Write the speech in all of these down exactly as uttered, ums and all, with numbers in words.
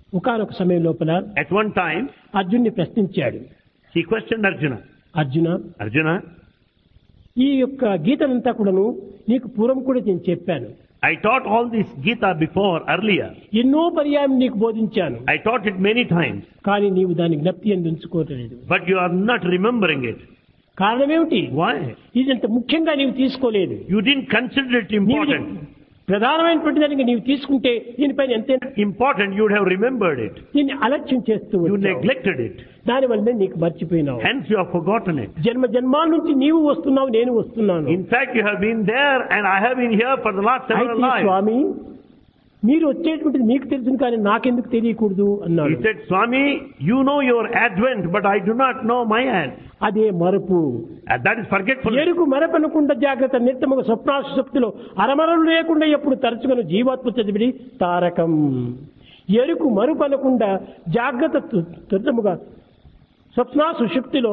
ఒకానొక సమయం లోపల At one time, అర్జున్ని ప్రశ్నించాడు. he questioned Arjuna. Arjuna, Arjuna, ఈ యొక్క గీతనంతా కూడాను నీకు పూర్వం కూడా నేను చెప్పాను. I taught all this Gita before, earlier. ఎన్నో పర్యాయం నీకు బోధించాను. I taught it many times. కానీ నీవు దాన్ని జ్ఞప్తి ఎందు ఉంచుకోవట్లేదు. But you are not remembering it. కారణమేమిటి? Why? ఇదంత ముఖ్యంగా నీవు తీసుకోలేదు. You didn't consider it నీవు important. ప్రధానమైనటువంటి దానికి నీవు తీసుకుంటే దీనిపైన ఎంత Important, you would have remembered it. దీన్ని అలక్ష్యం చేస్తూ You వచ్చావు. neglected it. దానివల్లనే నీకు మర్చిపోయినావు. Hence you have forgotten it. జన్మ జన్మాల నుంచి నీవు వస్తున్నావు, నేను వస్తున్నాను. In fact, you have been there and I have been here for the last several అయితే lives. స్వామి, మీరు వచ్చేటువంటిది మీకు తెలుసును కానీ నాకెందుకు తెలియకూడదు అన్నాడు. He said, Swami, you know your advent, but I do not know my ad. అదే మరపు. And that is forgetfulness. ఎరుకు మరపనకుండా జాగ్రత్త నిత్యముగా స్వప్నాశక్తిలో అరమరలు లేకుండా ఎప్పుడు తరచుగా జీవాత్మ చదివిడి తారకం. ఎరుకు మరుపనకుండా జాగ్రత్త తుర్తముగా స్వప్న సుషుప్తిలో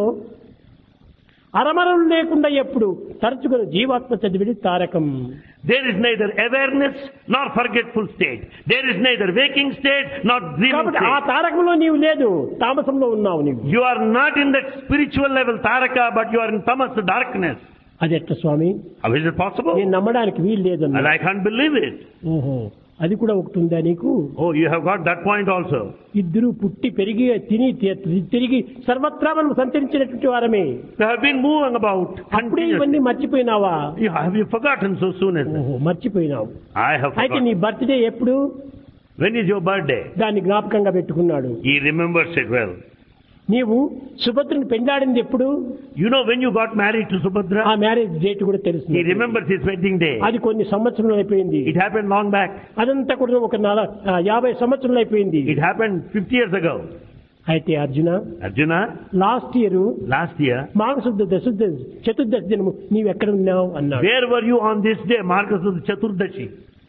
అరమరలు లేకుండా ఎప్పుడు తరచుగా జీవాత్మ చదివిడి Tarakam. There is neither awareness nor forgetful state. There is neither waking state nor dreaming కాబట్టి ఆ state. తారకంలో నీవు లేదు, తామసంలో ఉన్నావు నీవు. You are not in that spiritual level Taraka, but you are in tamas, darkness. అది ఎట్లా స్వామి? How is it possible? నేను నమ్మడానికి వీలు లేదు And అన్నా. I can't believe it. ఓహో, అది కూడా ఒకటి ఉందా నీకు? Oh, you have got that point also. ఇద్దరు పుట్టి పెరిగి తిని తి- తిరిగి సర్వత్రా మనం సంచరించినటువంటి వారమే. You have been moving about అప్పుడే continuously. ఇవన్నీ మర్చిపోయినావా? You have you forgotten so soon as that? ఓహో, మర్చిపోయినావు. I have అయితే forgotten. నీ బర్త్డే ఎప్పుడు? When is your birthday? దాన్ని జ్ఞాపకంగా పెట్టుకున్నాడు. He remembers it well. నీవు సుభద్రని పెండాడింది ఎప్పుడు? You know when you got married to ఆ Subhadra? మ్యారేజ్ డేట్ కూడా తెలుసు. He remembers his wedding day. అది కొన్ని సంవత్సరాలు అయిపోయింది. It happened long back. అదంతా కూడా ఒక నల- ఆ, యాభై సంవత్సరాలు అయిపోయింది. It happened fifty years ago. అయితే Arjuna, Arjuna, last year last year, మాఘశుద్ధ దశుద్ధ చతుర్దశి దినము నీవు ఎక్కడ ఉన్నావు అన్నాడు. where were you on this day, Margasudha Chaturdashi?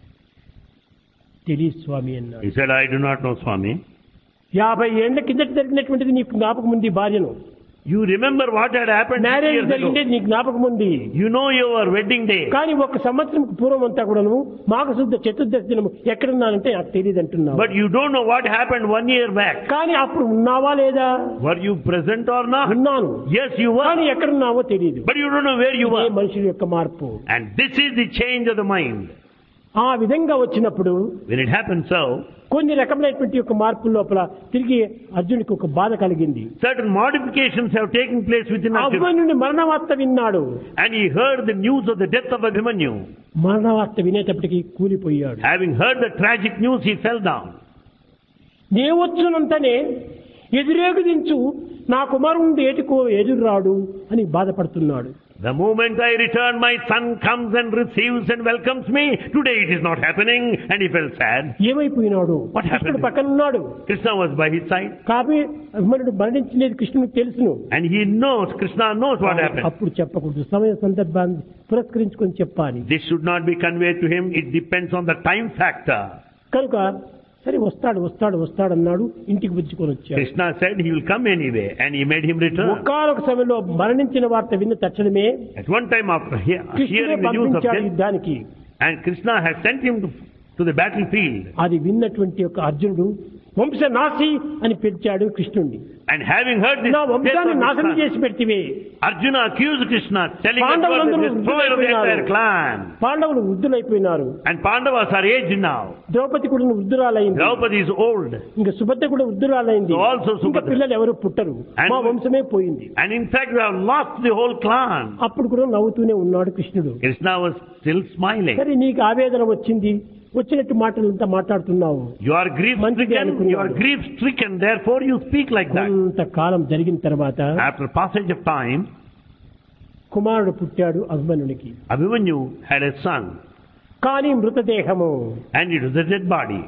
తెలియదు స్వామి అన్నాడు. He said, I do not know, Swami. యాభై ఏళ్ల కిందట జరిగినటువంటిది నీకు జ్ఞాపకం ఉంది. భార్యను You remember what had happened fifty marriage years ago. జరిగింది నీకు జ్ఞాపకం ఉంది. You know your wedding day. కానీ ఒక సంవత్సరం పూర్వం అంతా కూడాను మాఘశుద్ధ చతుర్దశి దినము ఎక్కడున్నానంటే నాకు తెలియదు అంటున్నావు. But you don't know what happened one year back. కానీ అప్పుడు ఉన్నావా లేదా? Were you present or not? ఉన్నాను. Yes, you కానీ were. ఎక్కడున్నావో తెలియదు. But you don't know where you ఇదే were. మనుషుల యొక్క మార్పు. And this is the change of the mind. ఆ విధంగా వచ్చినప్పుడు When it happens so, కొన్ని రకమైనటువంటి యొక్క మార్పుల లోపల తిరిగి అర్జునుడికి ఒక బాధ కలిగింది. certain modifications have taken place within Arjuna. అభిమన్యుని మరణ వార్త విన్నాడు. And he heard the news of the death of Abhimanyu. మరణ వార్త వినేటప్పటికి కూలిపోయాడు. Having heard the tragic news, he fell down. దేవొచ్చునంతనే ఎదురేగుదించు నా కుమారుడు ఏటికో ఎదురురాడు అని బాధపడుతున్నాడు. The moment I return, my son comes and receives and welcomes me. Today it is not happening, and he felt sad. ఏమైపోయినాడు? What happened? కృష్ణుడు పక్కన ఉన్నాడు. Krishna was by his side, కాబట్టి అభిమన్యుడు మరణించినది కృష్ణుడికి తెలుసును. and he knows, Krishna knows what happened. అప్పుడు చెప్పకూడదు, సమయ సందర్భాన్ని పురస్కరించుకొని చెప్పాలి. This should not be conveyed to him. It depends on the time factor. కనుక సరే వస్తాడు వస్తాడు వస్తాడు అన్నాడు. ఇంటికి పుచ్చుకొని వచ్చాడు. Krishna said he will come anyway, and he made him return. ఒకానొక సమయంలో మరణించిన వార్త విన్న తక్షణమే At one time after he- కృష్ణుడే hearing the news of పంపించాడు death, యుద్ధానికి. and Krishna had sent him to, to the battlefield, అది విన్నటువంటి యొక్క అర్జునుడు వంశనాశి అని పిలిచాడు కృష్ణుడిని. and having heard this నా death వంశాన్ని of his నాశనం son, చేసి పెడితివే. Arjuna accused Krishna, telling him you are the పాండవులందరూ destroyer of the entire వృద్ధులైపోయినారు. clan. పాండవులు వృద్ధులైపోయినారు. And Pandavas are aged now. Draupadi కూడా వృద్ధురాలైంది. Draupadi is old. ఇంకా సుభద్ర కూడా వృద్ధురాలైంది. So also ఇంకా Subhadra. పిల్లలు ఎవరు పుట్టరు. And- మా వంశమే పోయింది. And in fact, we have lost the whole clan. అప్పుడు కూడా నవ్వుతూనే ఉన్నాడు కృష్ణుడు. Krishna was still smiling. సరే నీకు ఆవేదన వచ్చింది, వచ్చినట్టు మాటలంతా మాట్లాడుతున్నావు. You are grief మంచిది stricken. అనుకున్నాడు. You are grief stricken. Therefore, you speak like that. కొంతకాలం జరిగిన తర్వాత After passage of time, కుమారుడు పుట్టాడు అభిమన్యునికి. Abhimanyu had a son, కానీ మృతదేహము and it was a dead body.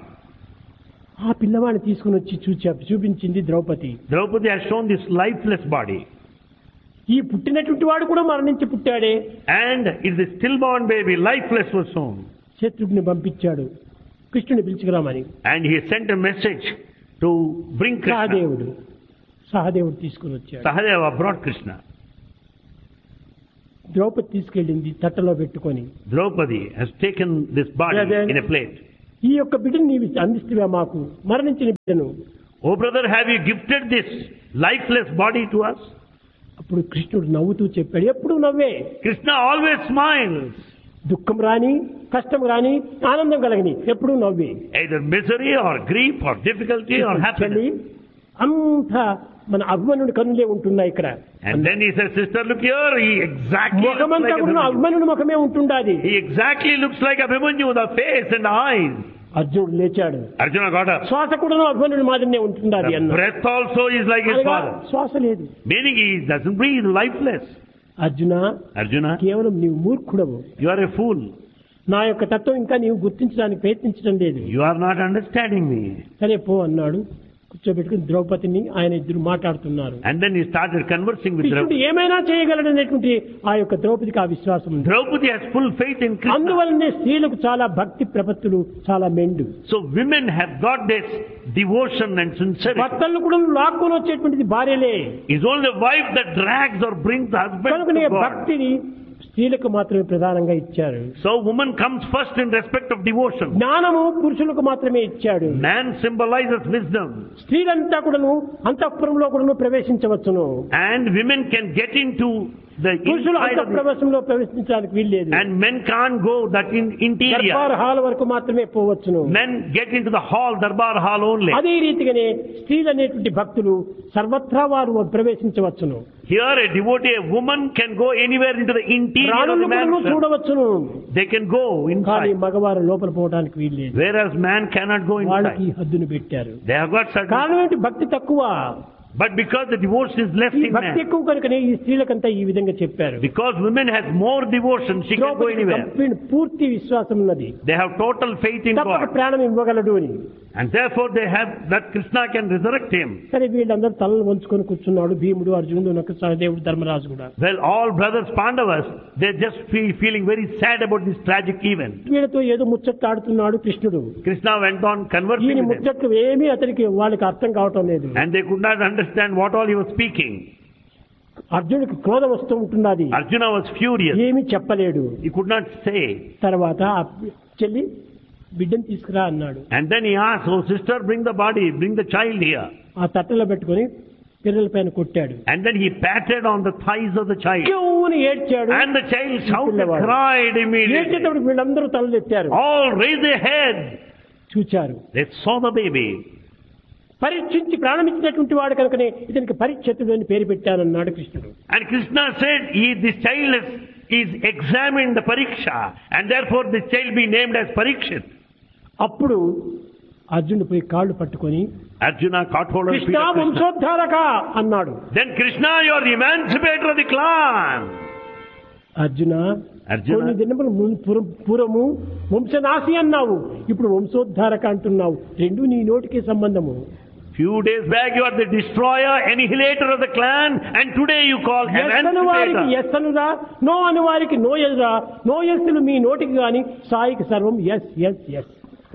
ఆ పిల్లవాడిని తీసుకుని వచ్చి చూచా చూపించింది Draupadi. Draupadi has shown this lifeless body. ఈ పుట్టినటువంటి వాడు కూడా మరణించి పుట్టాడే. And it is a stillborn baby, lifeless was shown. Shatrughna పంపించాడు కృష్ణుని పిలుచుకురామని. And he sent a message to bring Krishna. సహదేవుడు సహదేవుడు తీసుకుని వచ్చాడు. Sahadeva brought Krishna. ద్రౌపది తీసుకెళ్ళింది తట్టలో పెట్టుకొని. Draupadi has taken this body Brother. in a plate. ఈ యొక్క బిడ్డను నీవు అందిస్తువా మాకు, మరణించిన బిడ్డను. Oh brother, have you gifted this lifeless body to us? అప్పుడు కృష్ణుడు నవ్వుతూ చెప్పాడు, ఎప్పుడు నవ్వే. Krishna always smiles. దుఃఖం రాని, కష్టం రాని, ఆనందం కలగని, ఎప్పుడు నవ్వే. Either misery or grief or difficulty or happiness. అంతా మన అభిమన్యుడి కన్నులే ఉంటున్నాయి ఇక్కడ. And then he says, sister, look here, he exactly looks ముఖమంతా like కూడా అభిమన్యుడి ముఖమే ఉంటుండాది. He exactly looks like Abhimanyu with a face and eyes. అర్జునుడు లేచాడు. Arjuna got up. శ్వాస కూడా అభిమన్యుడి మాదిరినే ఉంటుండాది The అన్న. breath also is like his father. శ్వాస లేదు. Meaning he doesn't breathe, lifeless. Arjuna, Arjuna, కేవలం నీవు మూర్ఖుడవు. you are a fool. నా యొక్క తత్వం ఇంకా నీవు గుర్తించడానికి ప్రయత్నించడం లేదు. You are not understanding me. సరే పో అన్నాడు. కూర్చోబెట్టుకుని ద్రౌపదిని ఆయన ఇద్దరు మాట్లాడుతున్నారు. And then he started conversing with కృష్ణుడు Draupadi. ఏమైనా చేయగలడనేటువంటి ఆ యొక్క ద్రౌపదికి ఆ విశ్వాసం ఉంది. Draupadi has full faith in Krishna. అందువల్లనే స్త్రీలకు చాలా భక్తి ప్రపత్తులు చాలా మెండు. So women have got this devotion and sincerity. భర్తలను కూడా లాక్కొని వచ్చేటువంటిది భార్యలే. It's only the wife that drags or brings the husband కనుకనే to God. భక్తిని స్త్రీలకు మాత్రమే ప్రధానంగా ఇచ్చారు. So woman comes first in respect of devotion. జ్ఞానము పురుషులకు మాత్రమే ఇచ్చాడు. Man symbolizes wisdom. స్త్రీలంతా కూడాను అంతఃపురంలో కూడాను ప్రవేశించవచ్చును. And women can get into the పురుషులు inside of the, అంతఃప్రవేశంలో ప్రవేశించడానికి వీల్లేదు. and men can't go that in interior. Darbar hall వరకు మాత్రమే పోవచ్చును. Men get into the hall, darbar hall only. అదే రీతిగానే స్త్రీలు అనేటువంటి భక్తులు సర్వత్రా వారు ప్రవేశించవచ్చును. Here a devotee, a woman can go anywhere into the interior of the రాణులను mansion. చూడవచ్చును. They can go కానీ inside. మగవారు లోపల పోవడానికి వీల్లేదు. Whereas man cannot go వాళ్ళకి inside. హద్దును పెట్టారు. They have got certain. కారణం ఏంటి? భక్తి తక్కువ. But because the devotion is less ఈ in భక్తి man. ఎక్కువ కనుకనే ఈ స్త్రీలకంతా ఈ విధంగా చెప్పారు. Because women has more devotion, she can go ద్రౌపదికి anywhere. కంప్లీట్ పూర్తి విశ్వాసం ఉన్నది. They have total faith in తప్పక God. ప్రాణం ఇవ్వగలడు అని. And therefore they have that Krishna can resurrect him. సరే వీళ్ళందరూ తలలు వంచుకొని కూర్చున్నాడు. భీముడు, అర్జునుడు, నకుల సహదేవుడు, ధర్మరాజు కూడా. Well, all brothers Pandavas, they're just feel, feeling very sad about this tragic event. వీళ్ళతో ఏదో ముచ్చట్లాడుతున్నాడు కృష్ణుడు. Krishna went on ఈయన conversing with them. ముచ్చట్లు ఏమీ అతనికి వాళ్ళకి అర్థం కావటం లేదు. And they could not understand what all he was speaking. అర్జునుడికి క్రోధం వస్తూ ఉంటున్నది. Arjuna was furious. ఏమీ చెప్పలేడు. He could not say. తర్వాత ఆ చెల్లి బిడ్డను తీసుకురా అన్నాడు. And then he asked, oh sister, bring the body, bring the child here. ఆ తట్టలో పెట్టుకుని పిల్లల పైన కొట్టాడు. And then he patted on the thighs of the child. క్యూని ఏడ్చాడు. And the child shouted, cried immediately. ఏడ్చేటప్పుడు వీళ్ళందరూ తలెత్తారు. All raised their heads. చూచారు. They saw the baby. పరీక్షించి ప్రాణమిచ్చినటువంటి వాడు కనుకనే ఇతనికి పరీక్షితుడు అని పేరు పెట్టానన్నాడు కృష్ణుడు. And Krishna said, he, this child is, is examined the pariksha, and therefore this child be named as Parikshit. అప్పుడు అర్జునుడు పోయి కాళ్ళు పట్టుకొని Arjuna caught hold of the feet Krishna of Krishna. వంశోద్ధారక అన్నాడు. Then Krishna, you are the emancipator of the clan. Arjuna, Arjuna. కొన్ని దినములు ము- పూర్వ- పూర్వము వంశనాశి అన్నావు, ఇప్పుడు వంశోద్ధారక అంటున్నావు. రెండు నీ నోటికి సంబంధము. Few days back you are the destroyer, annihilator of the clan, and today you call yes అను వారికి emancipator. ఎస్ అనురా, నో అని వారికి నో ఎదురా. నో ఎస్సులు మీ నోటికి గాని సాయికి సర్వం yes yes yes.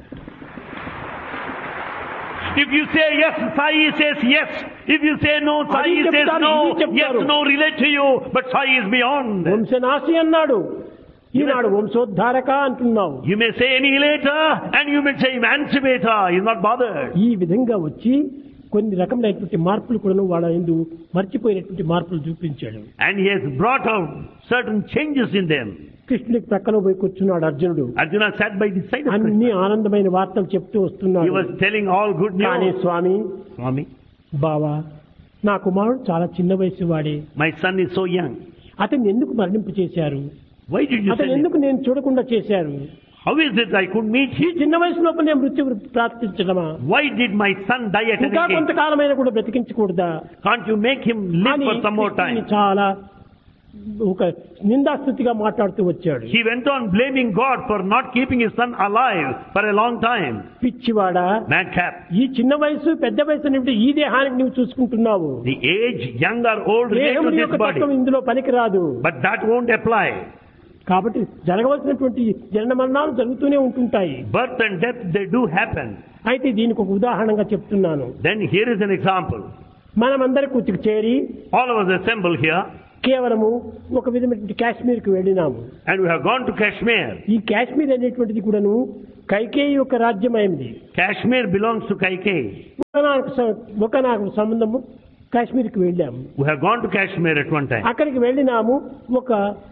If you say yes, Sai says yes. If you say no, Sai అది says చెప్తారు, no. ఇది చెప్తారు. Yes, no relate to you, but Sai is beyond. వంశనాశి అన్నాడు, ఈనాడు వంశోద్ధారక అంటున్నావు. You may say annihilator and you may say emancipator. He's not bothered. ఈ విధంగా వచ్చి కొన్ని రకమైనటువంటి మార్పులు కూడా వాళ్ళ యందు మర్చిపోయినటువంటి మార్పులు చూపించాడు. And he has brought out certain changes in them. కృష్ణుడికి ప్రక్కన పోయి కూర్చున్నాడు అర్జునుడు. Arjuna sat by the side of అన్ని Krishna. ఆనందమైన వార్తలు చెప్తూ He వస్తున్నాడు. was telling all good కానీ news. స్వామి, Swami, బావా, నా కుమారుడు చాలా చిన్న వయసు వాడే. my son is so young. అతన్ని ఎందుకు మరణింపు చేశారు? Why did you అతను send him? ఎందుకు నేను చూడకుండా చేశారు? How is it I could meet ఈ him? చిన్న వయసు లోపల నేను మృత్యు ప్రార్థించడమా? Why did my son die at ఇంకా an age? కొంతకాలమైన కూడా బ్రతికించకూడదా? Can't you make him live అని for some more కృష్ణుని time? చాలా ఒక నిందాస్తుతిగా మాట్లాడుతూ వచ్చాడు. He went on blaming God for not keeping his son alive for a long time. పిచ్చివాడా, Madcap. ఈ చిన్న వయసు పెద్ద వయసు అనేవి ఈ దేహానికి నువ్వు చూసుకుంటున్నావు. The age, young or old, relate to దేహముని this యొక్క body. తత్వం ఇందులో పనికిరాదు. But that won't apply. కాబట్టి జరగవలసినటువంటి జనన మరణాలు జరుగుతూనే ఉంటుంటాయి. Birth and death, they do happen. అయితే దీనికి ఒక ఉదాహరణగా చెప్తున్నాను. Then here is an example. మనమందరి కూర్చుకు చేరి All of us assemble here. కేవలము ఒక విధమైన కాశ్మీర్కి వెళ్ళినాము. And we have gone to Kashmir. ఈ కాశ్మీర్ అనేటువంటిది కూడాను కైకేయి యొక్క రాజ్యమైంది. Kashmir belongs to Kaikeyi. ఒకనాకు స- ఒకనాకు సంబంధము కాశ్మీర్కి వెళ్ళాము. We have gone to Kashmir at one time. అక్కడికి వెళ్ళినాము, ఒక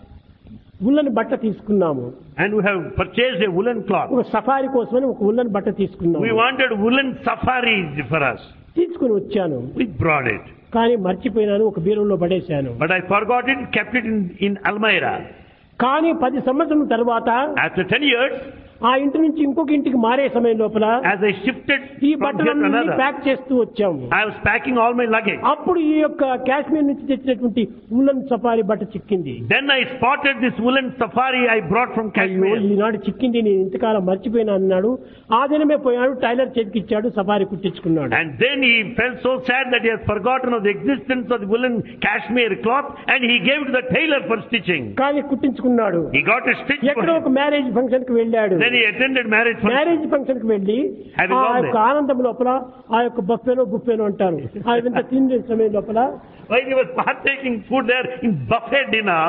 ఉల్లని బట్ట తీసుకున్నాము. And we have purchased a woolen cloth. ఒక సఫారీ కోసమని ఒక ఉల్లని బట్ట తీసుకున్నాము. We wanted woolen safaris for us. తీసుకుని వచ్చాను, We brought it. కానీ మర్చిపోయినాను, ఒక బీరువాలో పడేశాను. But I forgot it, kept it in, in Almira. కానీ పది సంవత్సరం తర్వాత After ten years, ఆ ఇంటి నుంచి ఇంకొక ఇంటికి మారే సమయం లోపల as I shifted ఈ from here to బట్టలన్నీ another, ప్యాక్ చేస్తూ వచ్చాము. I was packing all my luggage. అప్పుడు ఈ యొక్క కాశ్మీర్ నుంచి తెచ్చినటువంటి ఉల్లన్ సఫారీ బట్ట చిక్కింది. Then I spotted this woolen safari I brought from అయ్యో, Kashmir. ఈనాడు చిక్కింది, నేను ఇంతకాలం మర్చిపోయినా అన్నాడు. ఆ దినమే పోయాడు, tailor చేతికిచ్చాడు, safari కుట్టించుకున్నాడు. And then he felt so sad that he has forgotten of the existence of the woolen Kashmir cloth, and he gave to the tailor for stitching. కానీ కుట్టించుకున్నాడు. He got a stitch for ఎక్కడో ఒక him. Marriage function కి వెళ్ళాడు. Then he attended marriage function. Marriage function కి వెళ్ళి Having ఆ gone యొక్క there. ఆనందం లోపల ఆ యొక్క బఫెలో బుఫెలో అంటారు, ఆ విధంగా తిండి సమయం లోపల While he was partaking food there in buffet dinner,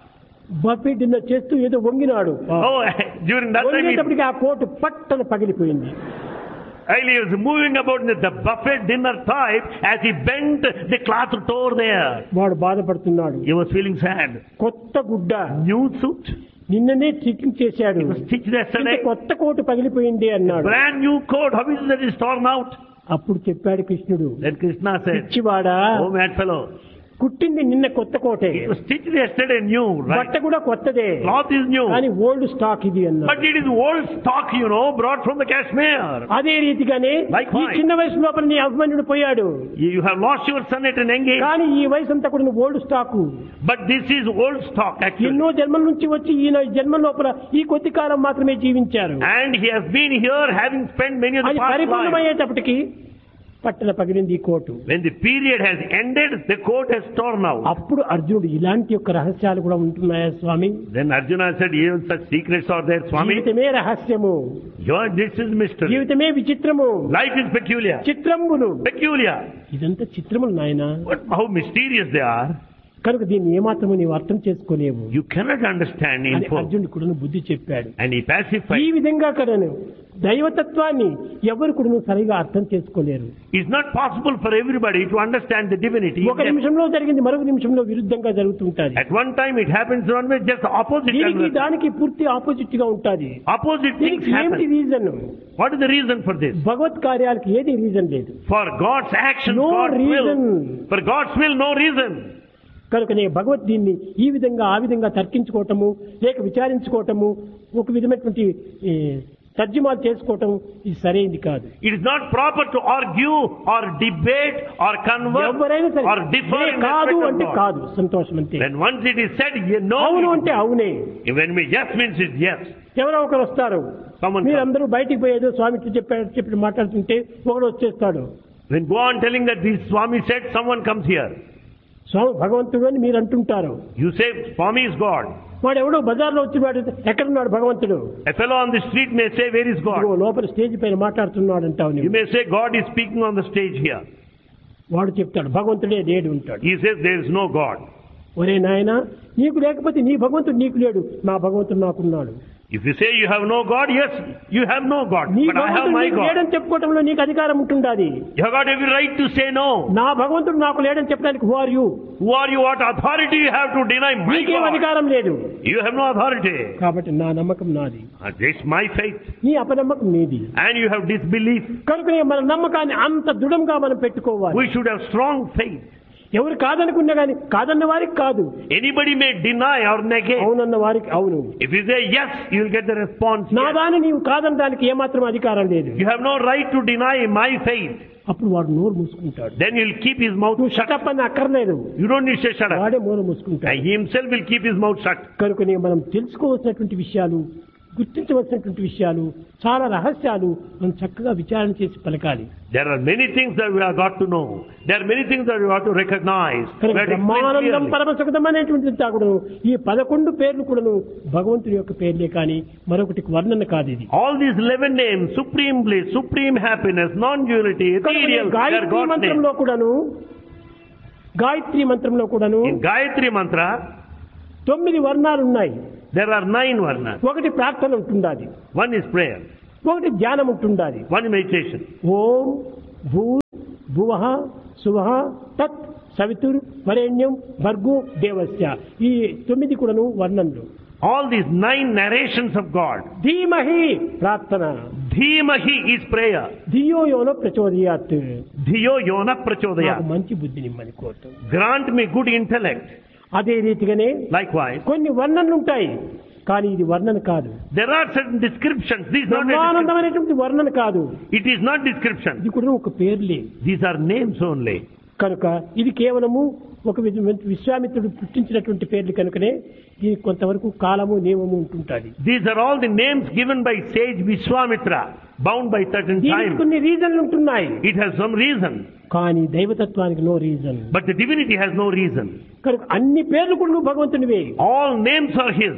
buffet dinner చేస్తూ ఏదో వంగినాడు. oh, during that time, he, వంగేటప్పటికి ఆ కోటు పట్టన పగిలిపోయింది. while he was moving about in the buffet dinner type, as he bent, the cloth tore there. వాడు బాధపడుతున్నాడు. He was feeling sad. కొత్త గుడ్డ New suit, నిన్ననే stitching చేశాడు, it was stitched ఇంత yesterday. కొత్త కోటు పగిలిపోయింది అన్నాడు. Brand new coat, how is it that it's torn out? అప్పుడు చెప్పాడు కృష్ణుడు, Then Krishna said, పిచ్చివాడా, oh mad fellow, కుట్టింది నిన్న కొత్త కోటే, it was stitched yesterday new, బట్ట right? కూడా కొత్తదే, Cloth is new, కానీ ఓల్డ్ స్టాక్ ఇది అన్నాడు. but it is old stock, you know, brought from the Kashmir. అదే రీతిగానే ఈ Likewise. చిన్న వయసు లోపల నీ అభిమన్యుడు పోయాడు, You you have lost your son at an young age, కానీ ఈ వయసు అంతా కూడా old stock. but this is old stock actually. ఎన్నో జన్మల నుంచి వచ్చి ఈయన జన్మ లోపల ఈ కొద్ది కాలం మాత్రమే జీవించారు. And he has been here having spent many of the అది past life. పరిపూర్ణమయ్యేటప్పటికి పట్టణ పగిలింది ఈ coat. When the period has ended, the coat has torn out. అప్పుడు అర్జునుడు ఇలాంటి యొక్క రహస్యాలు కూడా ఉంటున్నాయా స్వామి? Then Arjuna said, even such secrets are there, Swami. జీవితమే రహస్యము, Your, this is mystery. జీవితమే విచిత్రము, Life is peculiar. చిత్రములు, Peculiar. ఇదంతా చిత్రములు నాయన. But how mysterious they are. కనుక దీన్ని ఏమాత్రము నీవు అర్థం చేసుకోలేవు You cannot understand అని info. అర్జునుడు కూడా బుద్ధి చెప్పాడు. And he ఈ pacified. విధంగా కదను దైవతత్వాన్ని ఎవరు కూడా సరిగా అర్థం చేసుకోలేరు. It's not possible for everybody to understand the divinity. ఒక నిమిషంలో జరిగింది మరొక నిమిషంలో విరుద్ధంగా జరుగుతుంటది. At one time it happens one way, just the opposite. దీనికి and దానికి పూర్తి ఆపోజిట్ గా ఉంటది. Opposite things దీనికి ఏమిటి happen. Reason? What is the reason for this? భగవత్ కార్యాలకి ఏది రీజన్ లేదు. For God's action, No God's reason. will. For God's will, no reason. కనుక నేను భగవద్ దీన్ని ఈ విధంగా ఆ విధంగా తర్కించుకోవటము లేక విచారించుకోవటము ఒక విధమైనటువంటి ఈ, తర్జుమాలు చేసుకోవటం ఇది సరైనది కాదు. It is not proper to argue or debate or converse ఎవరైనా సరే or differ "లే, in కాదు respect of అంటే God. కాదు, సంతోషం అంతే. Then once it is said, you know, అవును అంటే అవునే. when we yes means it's yes. ఎవరో ఒకరు వస్తారు, Someone మీరందరూ బయటికి పోయేదో స్వామికి చెప్పాడు చెప్పి మాట్లాడుతుంటే ఒకడు వచ్చేస్తాడు, Then go on telling that this Swami said, someone comes here. స్వామి భగవంతుడు అని మీరు అంటుంటారు. You say Swami is God. వాడు ఎవడో బజార్లో వచ్చి వాడు ఎక్కడున్నాడు భగవంతుడు? A fellow on the street may say, where is ఇదిగో God? లోపల స్టేజ్ పైన మాట్లాడుతున్నాడు అంటావు You నీవు. may say God is speaking on the stage here. వాడు చెప్తాడు భగవంతుడే లేడు ఉంటాడు. He says there is no God. ఒరే నాయనా, నీకు లేకపోతే నీ భగవంతుడు నీకు లేడు, నా భగవంతుడు నాకున్నాడు. If you say you have no God, yes, you have no God. నీ But I have భగవంతుడు my నీకు God. లేడని చెప్పుకోవటంలో నీకు అధికారం ఉంటుండాది. You have got every right to say no. నా భగవంతుడు నాకు లేడని చెప్పడానికి who are you? Who are you? What authority you have to deny my నీకేం God? అధికారం లేదు. You have no authority. కాబట్టి నా నమ్మకం నాది, And this is my faith. నీ అపనమ్మకం నీది. And you have disbelief. కనుక మన నమ్మకాన్ని అంత దృఢంగా మనం పెట్టుకోవాలి. We should have strong faith. ఎవరు కాదనుకున్నా గాని కాదన్న వారికి కాదు, Anybody may deny or negate. అవునన్న వారికి అవును. If you say yes, you will get the response. నా Yes. దాన్ని నీవు కాదనడానికి ఏమాత్రం అధికారం లేదు. You have no right to deny my faith. అప్పుడు వాడు నోరు మూసుకుంటాడు. Then he will keep his mouth నువ్వు shut. షటప్ అని అక్కర్లేదు, You don't need to say shut up. వాడే నోరు మూసుకుంటాడు. And he himself will keep his mouth shut. కనుక మనం తెలుసుకోవాల్సినటువంటి విషయాలు, గుర్తించవలసినటువంటి విషయాలు, చాలా రహస్యాలు మనం చక్కగా విచారణ చేసి పలకాలి. There are many things that we have got to know. There are many things that we have to recognize. We have to explain Brahmanandam clearly. పరమసుఖదం అనేటువంటి తాగుడు ఈ పదకొండు పేర్లు కూడాను భగవంతుడి యొక్క పేర్లే కానీ మరొకటి వర్ణన కాదు. ఇది All these eleven names, supreme bliss, supreme happiness, non-duality, ethereal, they are Gayatri God's names. మంత్రంలో కూడాను గాయత్రి మంత్రంలో కూడాను In Gayatri Mantra, తొమ్మిది వర్ణాలు ఉన్నాయి. there are nine varnas. ఒకటి ప్రార్థన ఉంటుండాలి, One is prayer, ఒకటి ధ్యానం ఉంటుండాలి. one is meditation. ఓం భూ భువః సువః తత్ సవితుర్ వరేణ్యం భర్గో దేవస్య, ఈ తొమ్మిది కూడాను వర్ణనలు. All these nine narrations of God. ధీమహి ప్రార్థన, Dhimahi is prayer. ధియో యోన ప్రచోదయాత్, Dhiyo yona నాకు prachodayat. మంచి బుద్ధిని ఇమ్మని కోరుతాను. Grant me good intellect. అదే రీతిగానే Likewise, కొన్ని వర్ణనలు ఉంటాయి, కానీ ఇది వర్ణన కాదు. there are certain descriptions. This is not a description. బ్రహ్మానందమైనటువంటి వర్ణన కాదు, It is not description. ఇది కూడా ఒక పేర్లే. These are names only. కనుక ఇది కేవలము ఒక విధమైన విశ్వామిత్రుడు పుట్టించినటువంటి పేర్లు కనుకనే ఇది కొంతవరకు కాలము నియమము ఉంటుంటుంది. These are all the names given by sage Vishwamitra, bound by certain దీనికి time. కొన్ని రీజన్లు ఉంటున్నాయి, It has some reason, కానీ దైవతత్వానికి no reason. but the divinity has no reason. కనుక అన్ని పేర్లు కూడా నువ్వు భగవంతునివే. All names are His.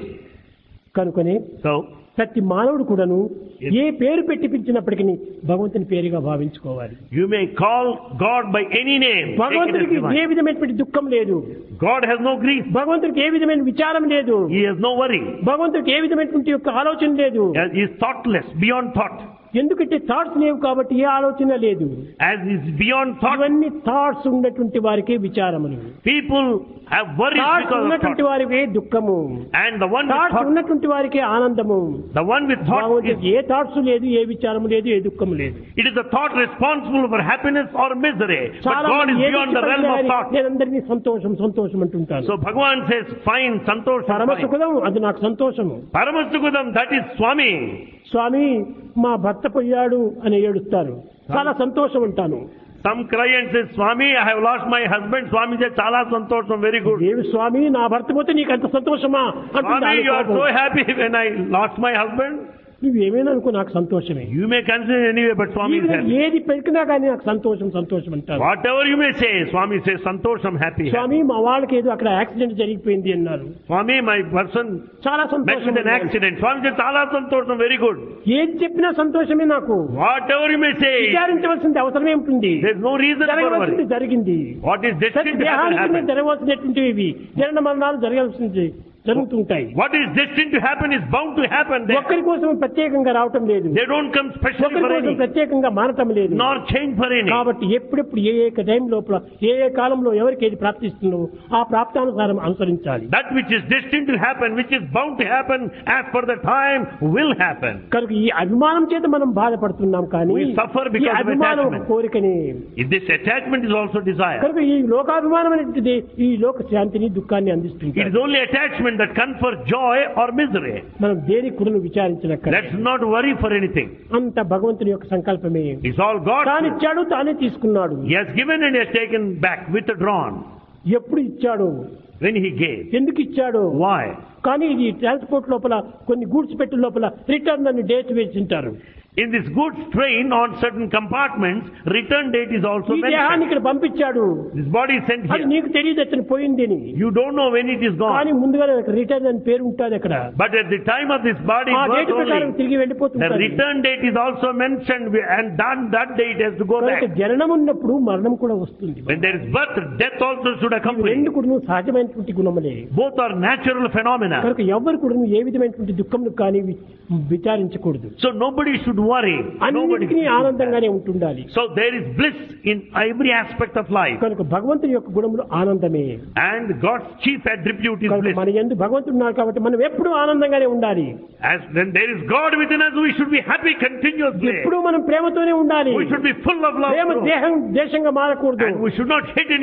కనుకనే So, ప్రతి మానవుడు కూడాను ఏ పేరు పెట్టి పిలిచినప్పటికీ భగవంతుని పేరుగా భావించుకోవాలి. you may call God by any name. Take it as భగవంతుడికి divine. ఏ విధమైనటువంటి దుఃఖం లేదు, God has no grief. భగవంతుడికి ఏ విధమైన విచారం లేదు, He has no worry. భగవంతుడికి ఏ విధమైనటువంటి యొక్క ఆలోచన లేదు. He is thoughtless, beyond thought. ఎందుకంటే థాట్స్ లేవు కాబట్టి ఏ ఆలోచన లేదు. As is beyond thought, ఇవన్నీ థాట్స్ ఉన్నటువంటి వారికే విచారములు, people have worries thoughts because of ఉన్నటువంటి thought. వారికే దుఃఖము, And the one with thoughts thought, ఉన్నటువంటి వారికే ఆనందము. the one with thought is, భగవంతుడికి ఏ థాట్స్ లేదు, ఏ విచారము లేదు, ఏ దుఃఖము లేదు. it is the thought responsible for happiness or misery. But చాలా God మంది is ఏది beyond the realm of చెప్పినా thought. నేను అందరినీ సంతోషం సంతోషం అంటుంటాను. So Bhagavan says, fine, santosh, పరమ fine. సుఖదం అది నాకు సంతోషము. Paramasukudam, that is Swami. స్వామి మా భర్త పోయాడు అని ఏడుస్తారు, చాలా సంతోషం అంటాను. Some cry and say, Swami, I have lost my husband. Swami says, chala santosham, very good. దేవి స్వామి నా భర్త పోతే నీకు అంత సంతోషమా అంటుంది. Swami, ఆయన you are కోపం. so happy when I lost my husband. నువ్వు ఏమైనా అనుకో నాకు సంతోషమే. You may consider anyway, but Swami is happy. ఏది పెరిగినా కానీ నాకు సంతోషం సంతోషం అంటారు. Whatever you may say, Swami says, santosham, happy. స్వామి మా వాళ్ళకి ఏదో అక్కడ యాక్సిడెంట్ జరిగిపోయింది అన్నారు, Swami, my person చాలా met సంతోషం with an అన్నారు. accident. Swami says, chala santosham, very good. ఏది చెప్పినా సంతోషమే నాకు. Whatever you may say, విచారించవలసింది అవసరమే ఉంటుంది. there is no reason for జరగవలసింది worry. జరిగింది. What is destined to happen, దేహానికి happen. జరగవలసినటువంటివి ఇవి. జరణ మరణాలు జరగాల్సింది జరుగుతుంటాయి. What is destined to happen is bound to happen. They, ఒక్కరి కోసం ప్రత్యేకంగా రావటం లేదు, they don't come specially ఒక్కరి for కోసం any, ప్రత్యేకంగా మారటం లేదు. nor change for any. కాబట్టి ఎప్పుడెప్పుడు ఏ ఏ టైం లోపల ఏ ఏ కాలంలో ఎవరికి ఏది ప్రాప్తిస్తుందో ఆ ప్రాప్తానుసారం అనుసరించాలి. That which is destined to happen, which is bound to happen as per the time, will happen. కనుక ఈ అభిమానం చేత మనం బాధపడుతున్నాం, కానీ We suffer ఈ because of అభిమానం attachment. కోరికని. If this attachment is also desire, కనుక ఈ లోకాభిమానం అనేటిది ఈ లోక శాంతిని దుఃఖాన్ని it అందిస్తుంది. is only attachment that confers joy or misery. మనం దేనికి కూడా విచారించనక్క, Let's not worry for anything. అంత భగవంతుని యొక్క సంకల్పమే. It's all God. తాను ఇచ్చాడు, తానే తీసుకున్నాడు. He has given and he has taken back, withdrawn. ఎప్పుడు ఇచ్చాడు, When he gave. ఎందుకు ఇచ్చాడు, Why? కానీ ఇది ట్రాన్స్పోర్ట్ లోపల కొన్ని గూడ్స్ పెట్టి లోపల రిటర్న్ అని date వేసింటారు. In this goods train on certain compartments, return date is also ఈ దేహాన్ని mentioned. ఇక్కడ పంపించాడు, This body is sent అది here. నీకు తెలియదు అతను పోయిందని. You don't know when it is కానీ gone. ముందుగా రిటర్న్ అని పేరు ఉంటుంది అక్కడ. But at the time of this body's ఆ డేట్ birth ప్రకారం only, తిరిగి the వెళ్ళిపోతుంది. return date is also mentioned, and that, that date has to go back. కనుక జననం ఉన్నప్పుడు మరణం కూడా వస్తుంది. When there is birth, death also should ఇవి accompany. రెండు కూడా సహజమైనటువంటి గుణములే. Both are natural phenomena. కనుక ఎవరు కూడా ఏ విధమైనటువంటి దుఃఖం కానీ వి- విచారించకూడదు. So nobody should worry. Nobody. అన్నిటికీ ఆనందంగానే ఉంటుండాలి. So there is bliss in every aspect of life. కనుక భగవంతుని యొక్క గుణములు ఆనందమే. And God's chief attribute is కనుక bliss. మన యందు భగవంతుడు ఉన్నారు కాబట్టి మనం ఎప్పుడూ ఆనందంగానే ఉండాలి. As when there is God within us, we should be happy continuously. ఎప్పుడూ మనం ప్రేమతోనే ఉండాలి. We should be full of love. ప్రేమ దేహం దేశంగా మారకూడదు. And we should not hate